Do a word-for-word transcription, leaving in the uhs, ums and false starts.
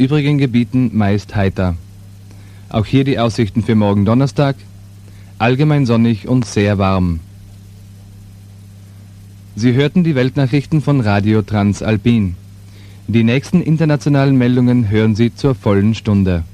übrigen Gebieten meist heiter. Auch hier die Aussichten für morgen Donnerstag. Allgemein sonnig und sehr warm. Sie hörten die Weltnachrichten von Radio Transalpin. Die nächsten internationalen Meldungen hören Sie zur vollen Stunde.